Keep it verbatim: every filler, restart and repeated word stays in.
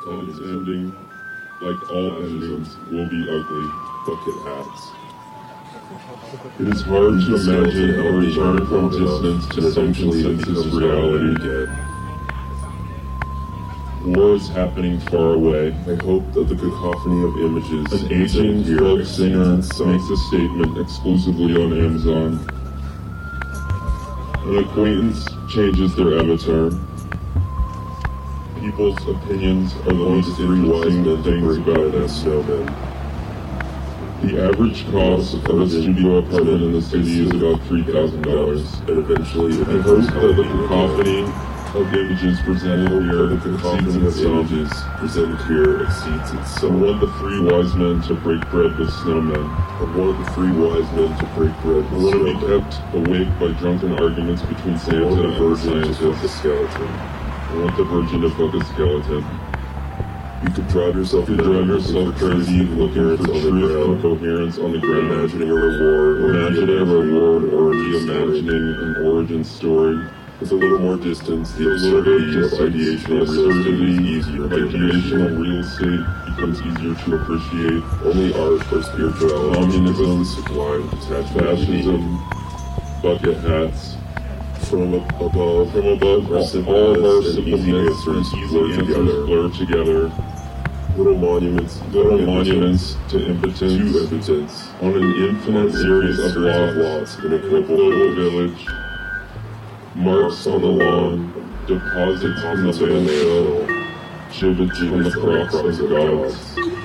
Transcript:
and its ending, like all endings, will be ugly. Bucket hats. It is hard to imagine a return from distance to some consensus reality. Again. War is happening far away. I hope that the cacophony of images An aging folk singer makes a statement exclusively on Amazon. An acquaintance changes their avatar. People's opinions are the least interesting things about us. Snowmen. The average cost of a studio apartment in the city is about three thousand dollars. And eventually, I hope that the cacophony of images presented here the cacophony of exceeds its sum. images presented here exceeds its I sum. want the three wise men to break bread with snowmen. I want the three wise men to break bread I with want to be snowmen. kept awake by drunken arguments between I Santa want the and the virgin to fuck a scientists. skeleton. I want the virgin to fuck a skeleton. You could drive yourself You could drive yourself crazy looking for truth and coherence on the ground. imagining a reward, or Imagining a reward or reimagining an origin story. with a little more distance. The A little bit absurdity of of ideation and real estate is easier to ideation of appreciate. real estate becomes easier to appreciate. Only art or spirituality Communism, with the sublime detachment of meaning. Fascism, bucket hats. From ab- above, From above, our all, simple all of our myths and simple easy myths and answers easy blur answers together. blur together. Little monuments, Little to monuments to to impotence impotence. on an infinite series of lots lots in a in a global global village. village. Marks on the lawn, deposits in the landfill, gibbets from the crops of gods.